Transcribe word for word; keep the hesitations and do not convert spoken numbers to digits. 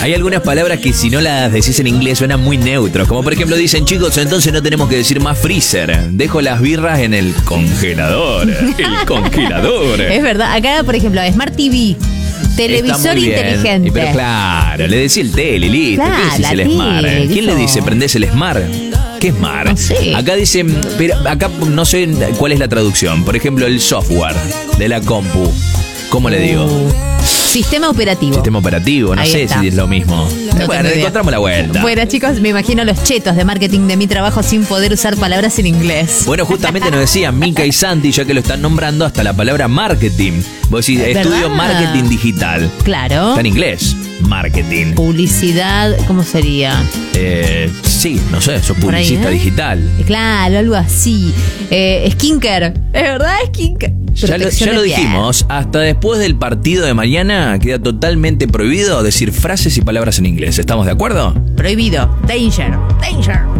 Hay algunas palabras que si no las decís en inglés suenan muy neutros. Como por ejemplo dicen, chicos, entonces no tenemos que decir más freezer. Dejo las birras en el congelador. El congelador. Es verdad. Acá, por ejemplo, Smart T V. Televisor inteligente. Pero claro, le decía el tele, listo. Claro, ¿Qué decís el tele, smart? ¿Quién dijo? le dice prendés el smart? ¿Qué es smart? No sé. Acá dicen, pero acá no sé cuál es la traducción. Por ejemplo, el software de la compu. ¿Cómo le digo? Uh, sistema operativo. Sistema operativo, no Ahí sé está. si es lo mismo. No Bueno, tengo idea. encontramos la vuelta. Bueno, chicos, me imagino los chetos de marketing de mi trabajo sin poder usar palabras en inglés. Bueno, justamente nos decían Mica y Santi, ya que lo están nombrando, hasta la palabra marketing. Vos decís, ¿Es estudio verdad? marketing digital. Claro. Está en inglés. Marketing. Publicidad, ¿cómo sería? Eh, sí, no sé, sos Por ahí, publicista ¿eh? digital. Claro, algo así. Eh, skincare. ¿Es verdad? Skincare. Ya lo, Protección ya lo de piel. dijimos, hasta después del partido de mañana queda totalmente prohibido decir frases y palabras en inglés. ¿Estamos de acuerdo? Prohibido. Danger. Danger.